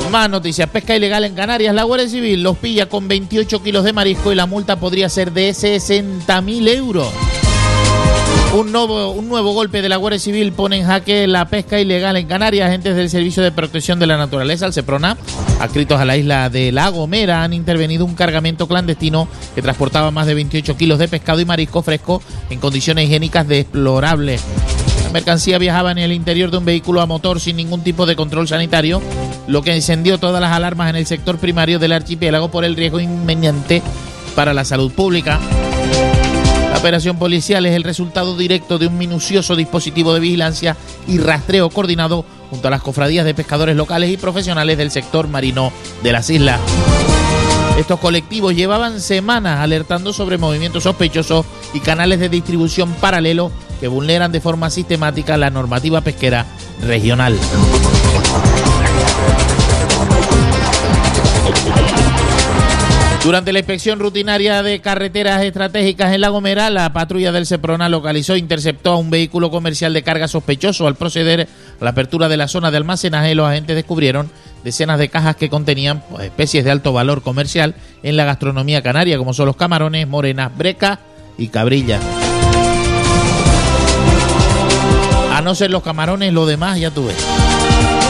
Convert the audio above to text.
Más noticias. Pesca ilegal en Canarias. La Guardia Civil los pilla con 28 kilos de marisco y la multa podría ser de 60.000 euros. Un nuevo golpe de la Guardia Civil pone en jaque la pesca ilegal en Canarias. Agentes del Servicio de Protección de la Naturaleza, el SEPRONA, adscritos a la isla de La Gomera, han intervenido un cargamento clandestino que transportaba más de 28 kilos de pescado y marisco fresco en condiciones higiénicas deplorables. La mercancía viajaba en el interior de un vehículo a motor sin ningún tipo de control sanitario, lo que encendió todas las alarmas en el sector primario del archipiélago por el riesgo inminente para la salud pública. La operación policial es el resultado directo de un minucioso dispositivo de vigilancia y rastreo coordinado junto a las cofradías de pescadores locales y profesionales del sector marino de las islas. Estos colectivos llevaban semanas alertando sobre movimientos sospechosos y canales de distribución paralelos que vulneran de forma sistemática la normativa pesquera regional. Durante la inspección rutinaria de carreteras estratégicas en La Gomera, la patrulla del SEPRONA localizó e interceptó a un vehículo comercial de carga sospechoso. Al proceder a la apertura de la zona de almacenaje, los agentes descubrieron decenas de cajas que contenían especies de alto valor comercial en la gastronomía canaria, como son los camarones, morenas, brecas y cabrillas. A no ser los camarones, lo demás ya tú ves.